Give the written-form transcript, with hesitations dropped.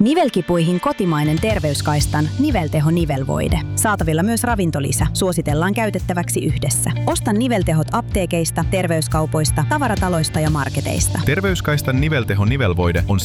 Nivelkipuihin kotimainen terveyskaistan nivelteho nivelvoide. Saatavilla myös ravintolisä. Suositellaan käytettäväksi yhdessä. Osta niveltehot apteekeista, terveyskaupoista, tavarataloista ja marketeista. Terveyskaistan nivelteho nivelvoide on